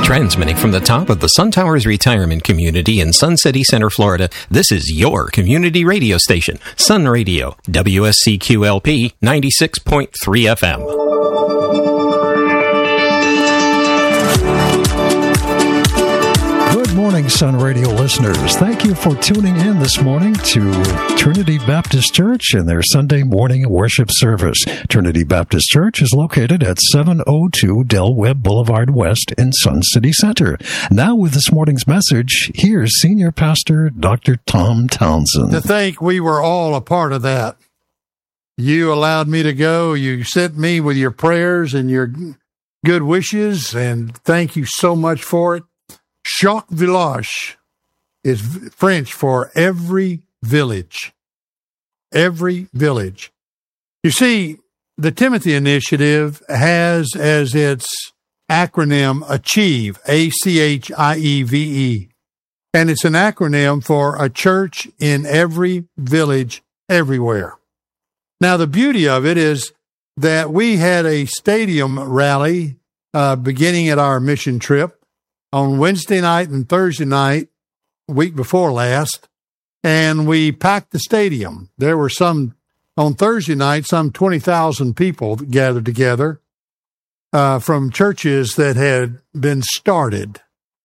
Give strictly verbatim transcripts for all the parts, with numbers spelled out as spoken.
Transmitting from the top of the Sun Towers Retirement Community in Sun City Center, Florida, this is your community radio station, Sun Radio, W S C Q L P ninety-six point three F M. Good morning, Sun Radio listeners. Thank you for tuning in this morning to Trinity Baptist Church and their Sunday morning worship service. Trinity Baptist Church is located at seven oh two Del Webb Boulevard West in Sun City Center. Now with this morning's message, here's Senior Pastor Doctor Tom Townsend. To think we were all a part of that. You allowed me to go. You sent me with your prayers and your good wishes, and thank you so much for it. Chaque village is French for every village. Every village. You see, the Timothy Initiative has as its acronym ACHIEVE, A C H I E V E. And it's an acronym for a church in every village, everywhere. Now, the beauty of it is that we had a stadium rally uh, beginning at our mission trip on Wednesday night and Thursday night, week before last, and we packed the stadium. There were some, on Thursday night, some twenty thousand people gathered together uh, from churches that had been started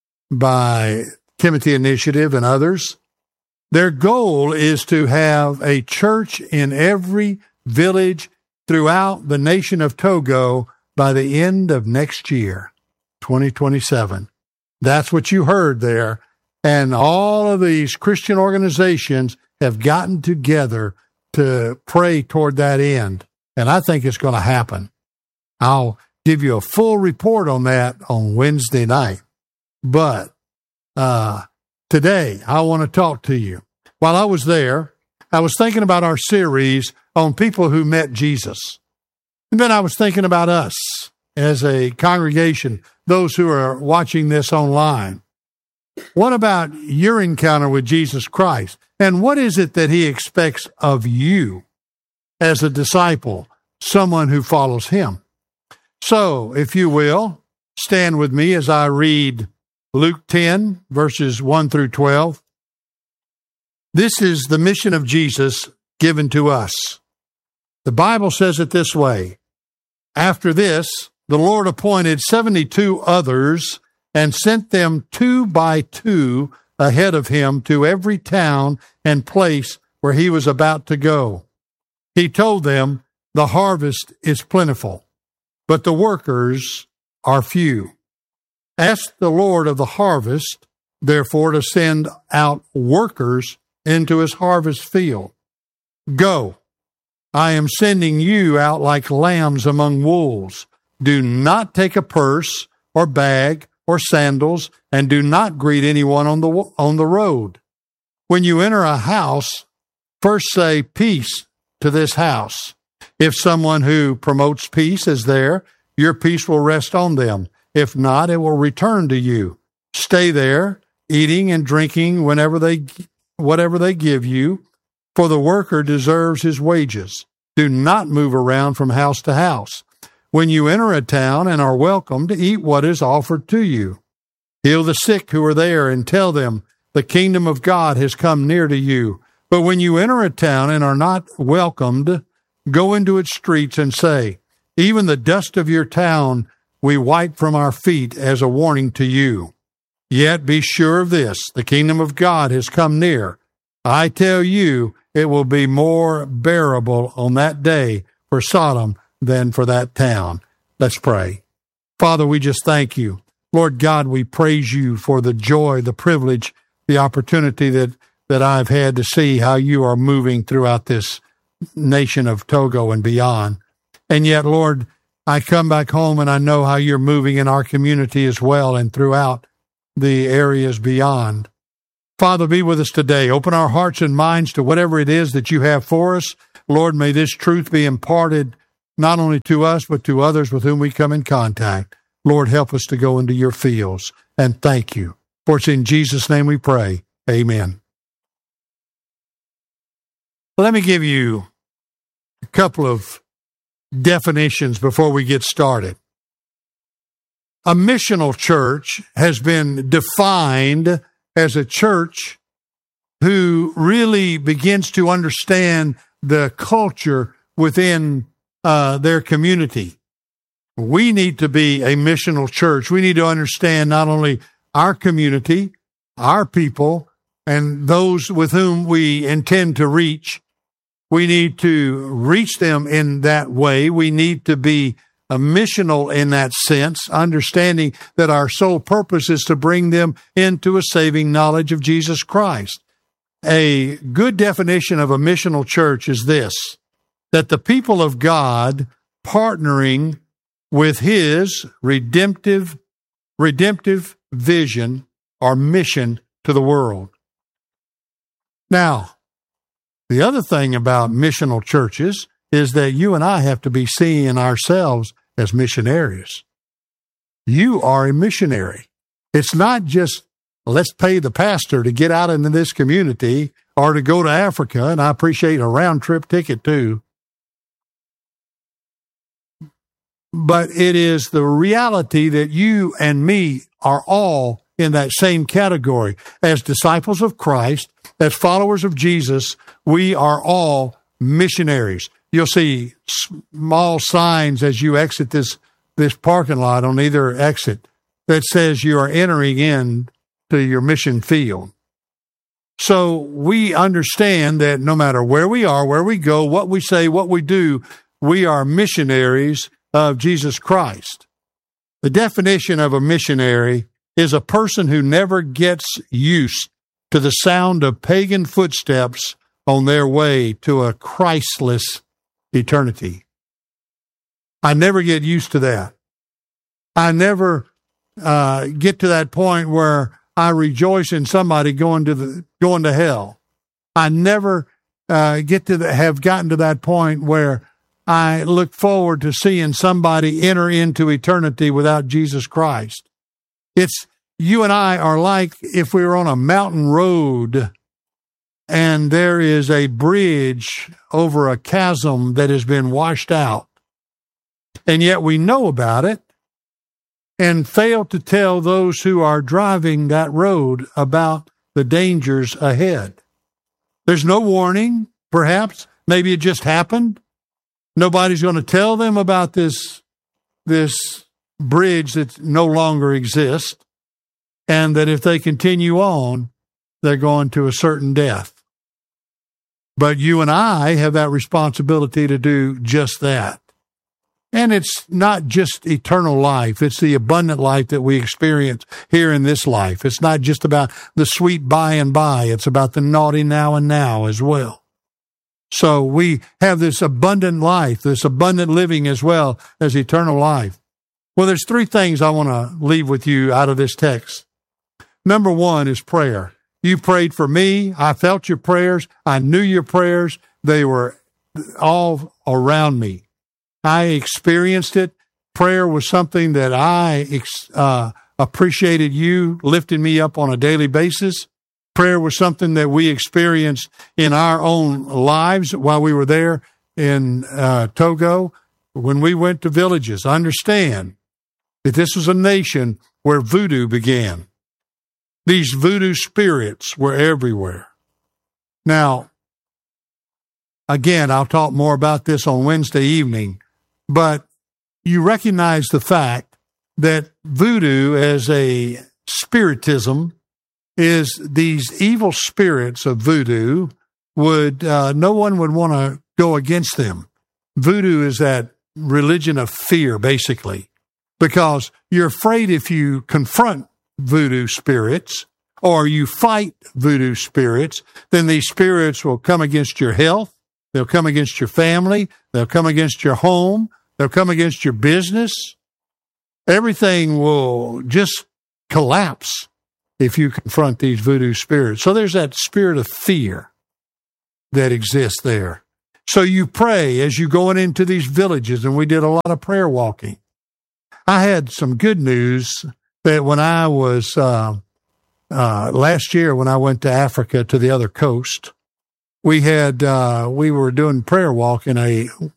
by Timothy Initiative and others. Their goal is to have a church in every village throughout the nation of Togo by the end of next year, twenty twenty-seven. That's what you heard there. And all of these Christian organizations have gotten together to pray toward that end. And I think it's going to happen. I'll give you a full report on that on Wednesday night. But uh, today, I want to talk to you. While I was there, I was thinking about our series on people who met Jesus. And then I was thinking about us as a congregation, those who are watching this online. What about your encounter with Jesus Christ? And what is it that he expects of you as a disciple, someone who follows him? So, if you will, stand with me as I read Luke ten, verses one through twelve. This is the mission of Jesus given to us. The Bible says it this way: after this, the Lord appointed seventy-two others and sent them two by two ahead of him to every town and place where he was about to go. He told them, the harvest is plentiful, but the workers are few. Ask the Lord of the harvest, therefore, to send out workers into his harvest field. Go, I am sending you out like lambs among wolves. Do not take a purse or bag or sandals, and do not greet anyone on the on the road. When you enter a house, first say, peace to this house. If someone who promotes peace is there, your peace will rest on them. If not, it will return to you. Stay there, eating and drinking whenever they whatever they give you, for the worker deserves his wages. Do not move around from house to house. When you enter a town and are welcome, to eat what is offered to you. Heal the sick who are there and tell them, the kingdom of God has come near to you. But when you enter a town and are not welcomed, go into its streets and say, even the dust of your town we wipe from our feet as a warning to you. Yet be sure of this, the kingdom of God has come near. I tell you, it will be more bearable on that day for Sodom than for that town. Let's pray. Father, we just thank you. Lord God, we praise you for the joy, the privilege, the opportunity that, that I've had to see how you are moving throughout this nation of Togo and beyond. And yet, Lord, I come back home and I know how you're moving in our community as well and throughout the areas beyond. Father, be with us today. Open our hearts and minds to whatever it is that you have for us. Lord, may this truth be imparted not only to us, but to others with whom we come in contact. Lord, help us to go into your fields, and thank you. For it's in Jesus' name we pray. Amen. Let me give you a couple of definitions before we get started. A missional church has been defined as a church who really begins to understand the culture within uh, their community. We need to be a missional church. We need to understand not only our community, our people, and those with whom we intend to reach. We need to reach them in that way. We need to be a missional in that sense, understanding that our sole purpose is to bring them into a saving knowledge of Jesus Christ. A good definition of a missional church is this, that the people of God partnering with His redemptive, redemptive vision or mission to the world. Now, the other thing about missional churches is that you and I have to be seeing ourselves as missionaries. You are a missionary. It's not just, let's pay the pastor to get out into this community or to go to Africa, and I appreciate a round-trip ticket too. But it is the reality that you and me are all in that same category. As disciples of Christ, as followers of Jesus, we are all missionaries. You'll see small signs as you exit this, this parking lot on either exit that says you are entering in to your mission field. So we understand that no matter where we are, where we go, what we say, what we do, we are missionaries of Jesus Christ. The definition of a missionary is a person who never gets used to the sound of pagan footsteps on their way to a Christless eternity. I never get used to that. I never uh, get to that point where I rejoice in somebody going to the going to hell. I never uh, get to the, have gotten to that point where I look forward to seeing somebody enter into eternity without Jesus Christ. It's you and I are like if we were on a mountain road and there is a bridge over a chasm that has been washed out, and yet we know about it and fail to tell those who are driving that road about the dangers ahead. There's no warning, perhaps. Maybe it just happened. Nobody's going to tell them about this, this bridge that no longer exists, and that if they continue on, they're going to a certain death. But you and I have that responsibility to do just that. And it's not just eternal life. It's the abundant life that we experience here in this life. It's not just about the sweet by and by. It's about the naughty now and now as well. So we have this abundant life, this abundant living as well as eternal life. Well, there's three things I want to leave with you out of this text. Number one is prayer. You prayed for me. I felt your prayers. I knew your prayers. They were all around me. I experienced it. Prayer was something that I uh, appreciated you lifting me up on a daily basis. Prayer was something that we experienced in our own lives while we were there in uh, Togo. When we went to villages, understand that this was a nation where voodoo began. These voodoo spirits were everywhere. Now, again, I'll talk more about this on Wednesday evening, but you recognize the fact that voodoo as a spiritism is these evil spirits of voodoo would, uh, no one would want to go against them. Voodoo is that religion of fear, basically, because you're afraid if you confront voodoo spirits or you fight voodoo spirits, then these spirits will come against your health. They'll come against your family. They'll come against your home. They'll come against your business. Everything will just collapse if you confront these voodoo spirits. So there's that spirit of fear that exists there. So you pray as you go into these villages, and we did a lot of prayer walking. I had some good news that when I was, uh, uh, last year when I went to Africa to the other coast, we had, uh, we were doing prayer walk in a